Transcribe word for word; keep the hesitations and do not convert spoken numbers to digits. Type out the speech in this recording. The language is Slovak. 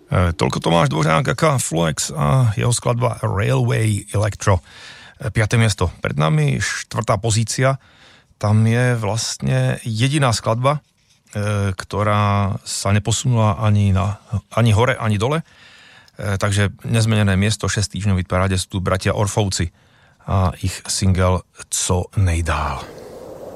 E, toľko Tomáš Dvořák, aka Fluex a jeho skladba Railway Electro. E, piate miesto pred nami, štvrtá pozícia. Tam je vlastne jediná skladba, e, ktorá sa neposunula ani, na, ani hore, ani dole. E, takže nezmenené miesto, šesť týždňov v paráde sú tu bratia Orfovci a ich single Co nejdál.